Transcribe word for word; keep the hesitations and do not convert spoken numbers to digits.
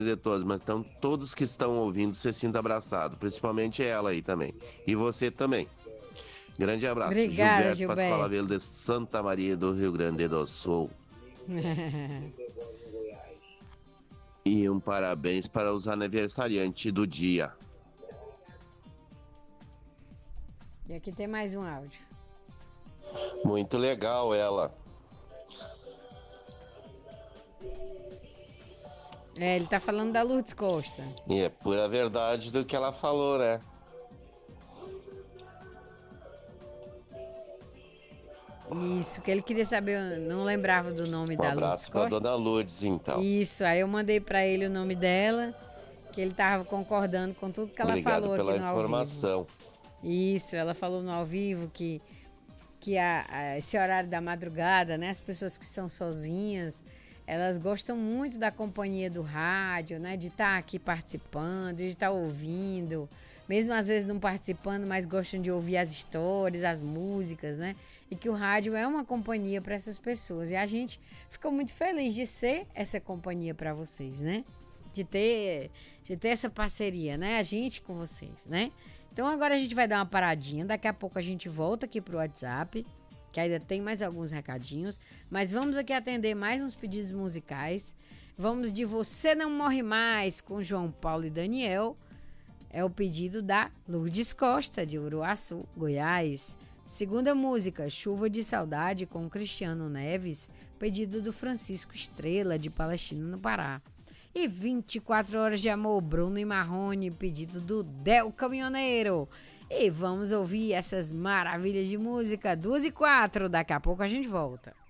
de todos, mas então todos que estão ouvindo se sinta abraçado, principalmente ela aí também. E você também. Grande abraço. Obrigada, Gilberto Gilberto. Pascoal de Santa Maria do Rio Grande do Sul. E um parabéns para os aniversariantes do dia. E aqui tem mais um áudio. Muito legal ela. É, ele tá falando da Lourdes Costa. E é pura verdade do que ela falou, né? Isso, que ele queria saber, eu não lembrava do nome Um da Lourdes abraço para Costa. dona Lourdes, então. Isso, aí eu mandei pra ele o nome dela, que ele tava concordando com tudo que ela Obrigado falou pela aqui no ao vivo. informação. Isso, ela falou no ao vivo que, que a, a- esse horário da madrugada, né, as pessoas que são sozinhas, elas gostam muito da companhia do rádio, né, de estar aqui participando, de estar ouvindo, mesmo às vezes não participando, mas gostam de ouvir as histórias, as músicas, né, e que o rádio é uma companhia para essas pessoas. E a gente ficou muito feliz de ser essa companhia para vocês, né, de ter, de ter essa parceria, né, a gente com vocês, né. Então agora a gente vai dar uma paradinha, daqui a pouco a gente volta aqui pro WhatsApp, que ainda tem mais alguns recadinhos, mas vamos aqui atender mais uns pedidos musicais. Vamos de Você Não Morre Mais com João Paulo e Daniel. É o pedido da Lourdes Costa, de Uruaçu, Goiás. Segunda música, Chuva de Saudade com Cristiano Neves, pedido do Francisco Estrela, de Palestina, no Pará. E vinte e quatro horas de amor, Bruno e Marrone, pedido do Del Caminhoneiro. E vamos ouvir essas maravilhas de música, duas e quatro, daqui a pouco a gente volta.